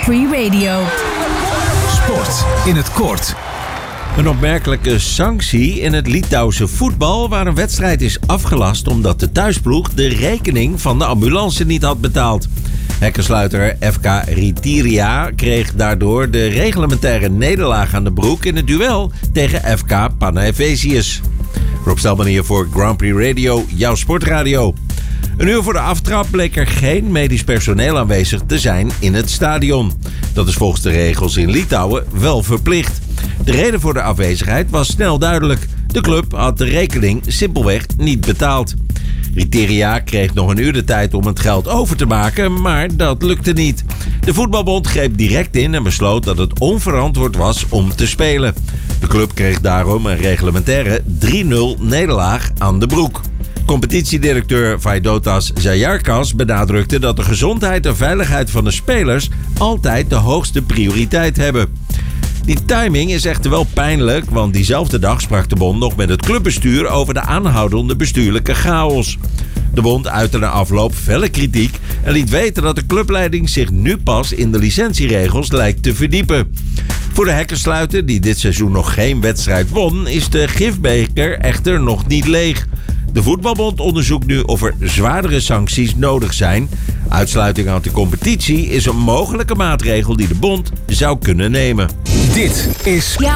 Free Radio. Sport in het kort. Een opmerkelijke sanctie in het Litouwse voetbal, waar een wedstrijd is afgelast omdat de thuisploeg de rekening van de ambulance niet had betaald. Hekkensluiter FK Ritiria kreeg daardoor de reglementaire nederlaag aan de broek in het duel tegen FK Panevėžys. Rob Stelman hier voor Grand Prix Radio, jouw sportradio. Een uur voor de aftrap bleek er geen medisch personeel aanwezig te zijn in het stadion. Dat is volgens de regels in Litouwen wel verplicht. De reden voor de afwezigheid was snel duidelijk. De club had de rekening simpelweg niet betaald. Ritiria kreeg nog een uur de tijd om het geld over te maken, maar dat lukte niet. De voetbalbond greep direct in en besloot dat het onverantwoord was om te spelen. De club kreeg daarom een reglementaire 3-0 nederlaag aan de broek. Competitiedirecteur Vaidotas Zajarkas benadrukte dat de gezondheid en veiligheid van de spelers altijd de hoogste prioriteit hebben. Die timing is echter wel pijnlijk, want diezelfde dag sprak de bond nog met het clubbestuur over de aanhoudende bestuurlijke chaos. De bond uitte na afloop felle kritiek en liet weten dat de clubleiding zich nu pas in de licentieregels lijkt te verdiepen. Voor de Hekkensluiter, die dit seizoen nog geen wedstrijd won, is de gifbeker echter nog niet leeg. De voetbalbond onderzoekt nu of er zwaardere sancties nodig zijn. Uitsluiting uit de competitie is een mogelijke maatregel die de bond zou kunnen nemen. Dit is